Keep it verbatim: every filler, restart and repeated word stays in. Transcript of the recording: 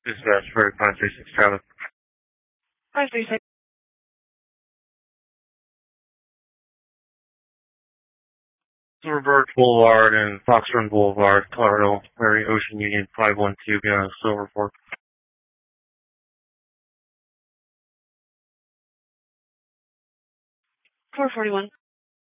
Dispatch for five three six Travis. five three six. Silverbird Boulevard and Fox Run Boulevard, Colorado, Mary Ocean Union five one two, beyond Silver Fork. four forty-one.